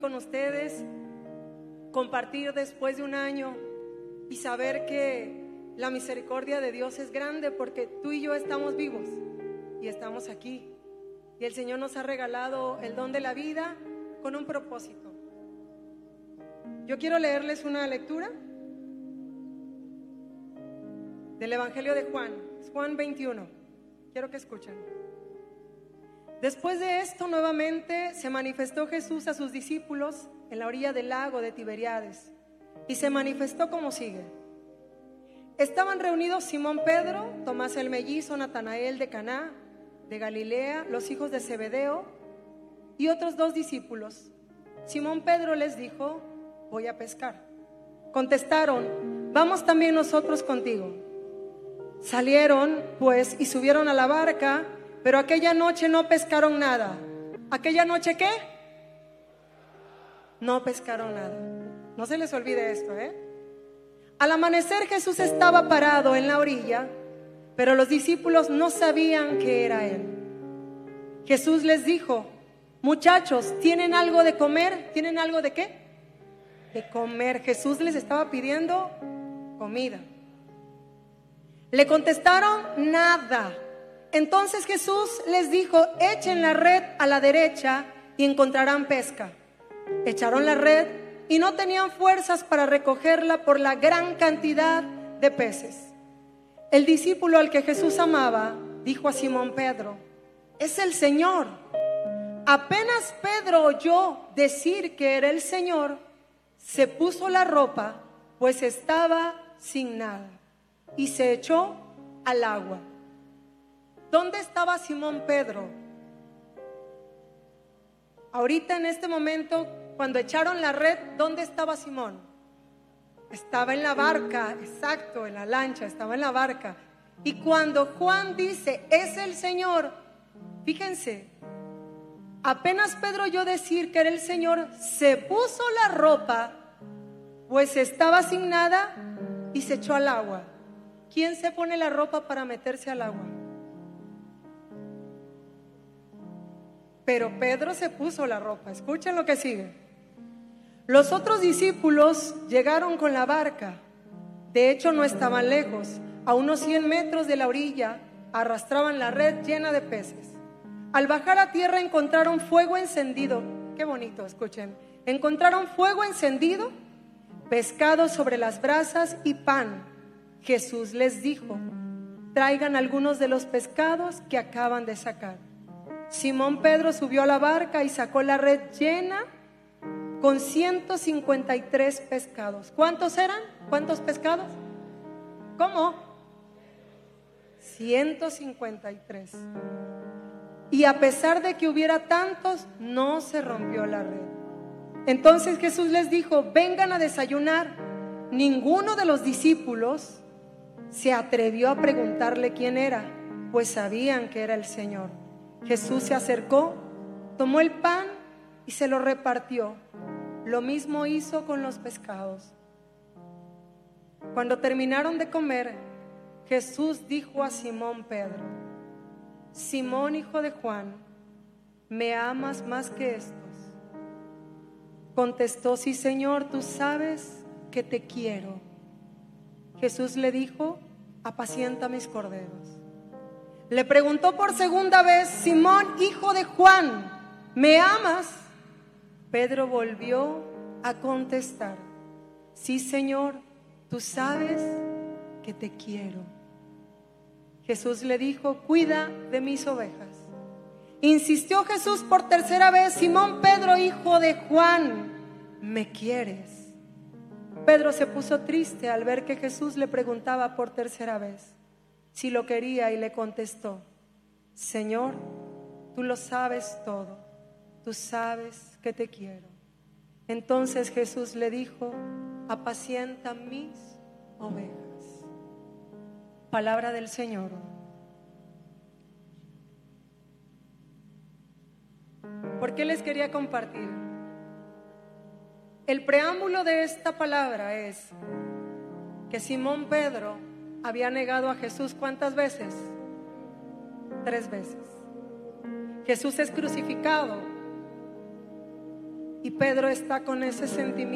con ustedes, compartir después de un año y saber que la misericordia de Dios es grande, porque tú y yo estamos vivos y estamos aquí, y el Señor nos ha regalado el don de la vida con un propósito. Yo quiero leerles una lectura del Evangelio de Juan, Juan 21. Quiero que escuchen. Después de esto, nuevamente se manifestó Jesús a sus discípulos en la orilla del lago de Tiberíades, y se manifestó como sigue. Estaban reunidos Simón Pedro, Tomás el mellizo, Natanael de Caná de Galilea, los hijos de Zebedeo, y otros 2 discípulos. Simón Pedro les dijo: voy a pescar. Contestaron: vamos también nosotros contigo. Salieron pues y subieron a la barca, pero aquella noche no pescaron nada. ¿Aquella noche qué? No pescaron nada. No se les olvide esto, Al amanecer Jesús estaba parado en la orilla, pero los discípulos no sabían que era Él. Jesús les dijo: muchachos, ¿tienen algo de comer? ¿Tienen algo de qué? De comer. Jesús les estaba pidiendo comida. Le contestaron: nada. Entonces Jesús les dijo: echen la red a la derecha y encontrarán pesca. Echaron la red y no tenían fuerzas para recogerla por la gran cantidad de peces. El discípulo al que Jesús amaba dijo a Simón Pedro: es el Señor. Apenas Pedro oyó decir que era el Señor, se puso la ropa, pues estaba sin nada, y se echó al agua. ¿Dónde estaba Simón Pedro? Ahorita en este momento, cuando echaron la red, ¿dónde estaba Simón? Estaba en la barca, exacto, en la lancha, estaba en la barca. Y cuando Juan dice: es el Señor, fíjense, apenas Pedro oyó decir que era el Señor, se puso la ropa, pues estaba sin nada, y se echó al agua. ¿Quién se pone la ropa para meterse al agua? Pero Pedro se puso la ropa. Escuchen lo que sigue. Los otros discípulos llegaron con la barca. De hecho, no estaban lejos. A unos 100 metros de la orilla arrastraban la red llena de peces. Al bajar a tierra encontraron fuego encendido. Qué bonito, escuchen. Encontraron fuego encendido, pescado sobre las brasas y pan. Jesús les dijo: traigan algunos de los pescados que acaban de sacar. Simón Pedro subió a la barca y sacó la red llena con 153 pescados. ¿Cuántos eran? ¿Cuántos pescados? ¿Cómo? 153. Y a pesar de que hubiera tantos, no se rompió la red. Entonces Jesús les dijo: vengan a desayunar. Ninguno de los discípulos se atrevió a preguntarle quién era, pues sabían que era el Señor. Jesús se acercó, tomó el pan y se lo repartió. Lo mismo hizo con los pescados. Cuando terminaron de comer, Jesús dijo a Simón Pedro: Simón, hijo de Juan, ¿me amas más que estos? Contestó: sí, Señor, tú sabes que te quiero. Jesús le dijo: apacienta mis corderos. Le preguntó por segunda vez: Simón, hijo de Juan, ¿me amas? Pedro volvió a contestar: sí, Señor, tú sabes que te quiero. Jesús le dijo: cuida de mis ovejas. Insistió Jesús por tercera vez: Simón Pedro, hijo de Juan, ¿me quieres? Pedro se puso triste al ver que Jesús le preguntaba por tercera vez si lo quería, y le contestó: Señor, tú lo sabes todo, tú sabes que te quiero. Entonces Jesús le dijo: apacienta mis ovejas. Palabra del Señor. ¿Por qué les quería compartir? El preámbulo de esta palabra es que Simón Pedro había negado a Jesús, ¿cuántas veces? 3 veces. Jesús es crucificado Y Pedro está con ese sentimiento